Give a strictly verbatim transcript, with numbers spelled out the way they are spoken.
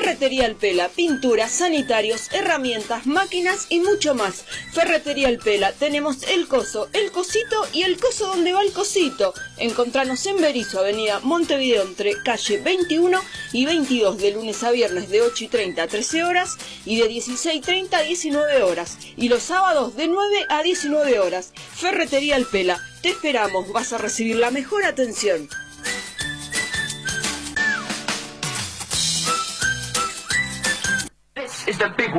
Ferretería El Pela, pinturas, sanitarios, herramientas, máquinas y mucho más. Ferretería El Pela, tenemos el coso, el cosito y el coso donde va el cosito. Encontranos en Berisso, avenida Montevideo, entre calle veintiuno y veintidós, de lunes a viernes de ocho y treinta a trece horas y de dieciséis y treinta a diecinueve horas. Y los sábados de nueve a diecinueve horas. Ferretería El Pela, te esperamos, vas a recibir la mejor atención. This is the big